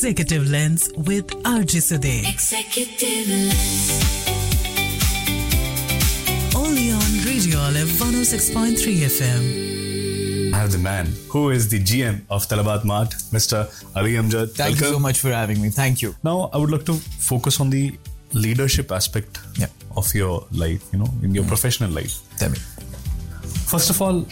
Executive Lens with RJ Sade. Executive Lens. Only on Radio Olive 106.3 FM. I have the man who is the GM of Talabat Mart, Mr. Ali Amjad. Thank you so much for having me. Thank you. Now, I would like to focus on the leadership aspect of your life, in your professional life. Tell me. First of all,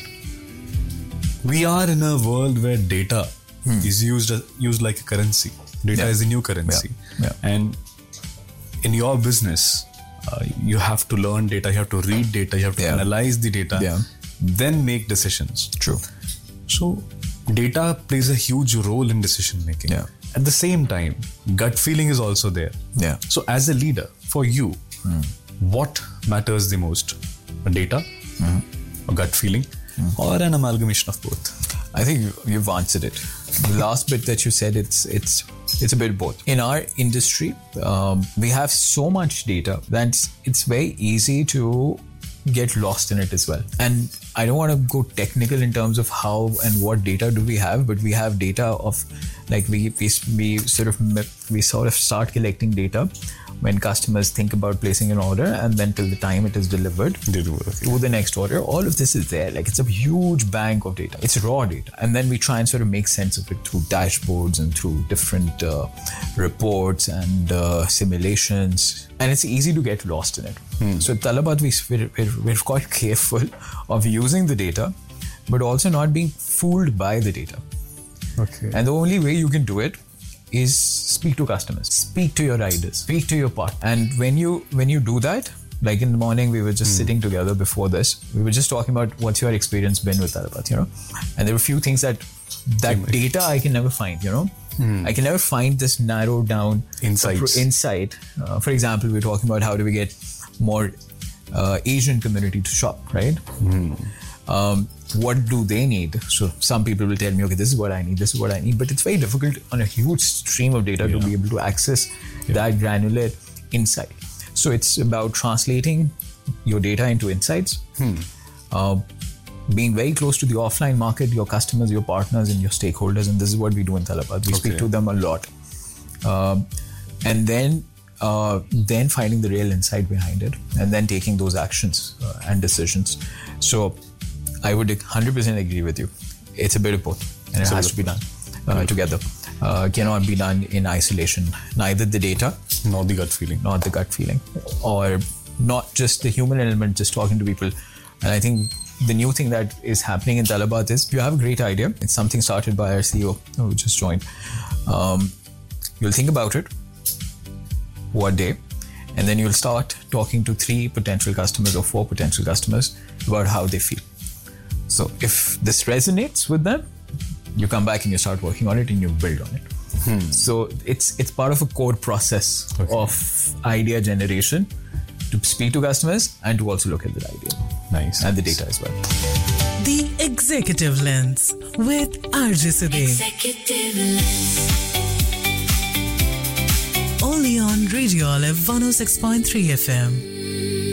we are in a world where data is used like a currency. Data is the new currency. And in your business, you have to learn data, you have to read data, you have to analyze the data, then make decisions. True. So, data plays a huge role in decision making. At the same time, gut feeling is also there. So, as a leader, for you, what matters the most? Data, a gut feeling, or an amalgamation of both? I think you've answered it. The last bit that you said, it's a bit both. In our industry, we have so much data that it's very easy to get lost in it as well. And I don't want to go technical in terms of how and what data do we have, but we have data of like we sort of start collecting data when customers think about placing an order, and then till the time it is delivered to the next order. All of this is there. Like, it's a huge bank of data. It's raw data. And then we try and sort of make sense of it through dashboards and through different reports and simulations. And it's easy to get lost in it. So at Talabat, we're quite careful of using the data, but also not being fooled by the data. Okay. And the only way you can do it is speak to customers, speak to your riders, speak to your partner. And when you do that, like in the morning, we were just sitting together before this. We were just talking about what's your experience been with Talabat, And there were a few things that data I can never find, I can never find this narrowed down insight. For example, we're talking about how do we get more Asian community to shop, right? What do they need? So some people will tell me, okay, this is what I need, but it's very difficult on a huge stream of data to be able to access that granular insight. So it's about translating your data into insights, being very close to the offline market, your customers, your partners, and your stakeholders. And this is what we do in Talabat. We speak to them a lot. And then finding the real insight behind it, and then taking those actions and decisions. So I would 100% agree with you. It's a bit of both, and it has to be done together. Cannot be done in isolation. Neither the data, nor the gut feeling, or not just the human element, just talking to people. And I think the new thing that is happening in Talabat is you have a great idea. It's something started by our CEO who just joined. You'll think about it one day, and then you'll start talking to 3 potential customers or 4 potential customers about how they feel. So if this resonates with them, you come back and you start working on it and you build on it. So it's part of a core process of idea generation to speak to customers and to also look at the idea. Nice. And the data as well. The Executive Lens with RJ Sade. Executive Lens. Only on Radio Olive 106.3 FM.